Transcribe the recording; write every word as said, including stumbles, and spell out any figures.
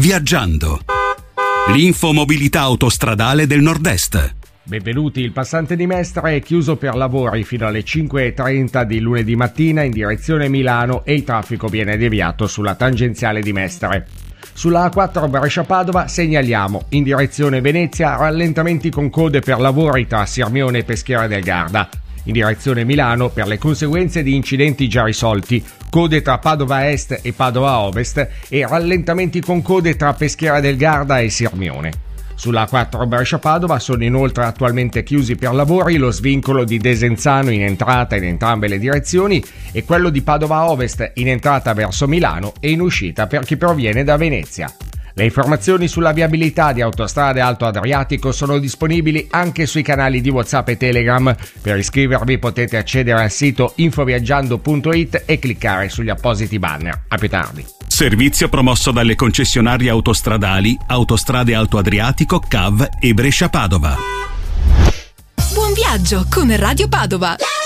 Viaggiando. L'info mobilità autostradale del Nord-Est. Benvenuti, il passante di Mestre è chiuso per lavori fino alle cinque e trenta di lunedì mattina in direzione Milano e il traffico viene deviato sulla tangenziale di Mestre. Sulla A quattro Brescia-Padova segnaliamo in direzione Venezia rallentamenti con code per lavori tra Sirmione e Peschiera del Garda. In direzione Milano, per le conseguenze di incidenti già risolti, code tra Padova Est e Padova Ovest e rallentamenti con code tra Peschiera del Garda e Sirmione. Sulla A quattro Brescia-Padova sono inoltre attualmente chiusi per lavori lo svincolo di Desenzano in entrata in entrambe le direzioni e quello di Padova Ovest in entrata verso Milano e in uscita per chi proviene da Venezia. Le informazioni sulla viabilità di Autostrade Alto Adriatico sono disponibili anche sui canali di WhatsApp e Telegram. Per iscrivervi potete accedere al sito infoviaggiando punto it e cliccare sugli appositi banner. A più tardi. Servizio promosso dalle concessionarie autostradali Autostrade Alto Adriatico, C A V e Brescia Padova. Buon viaggio con Radio Padova.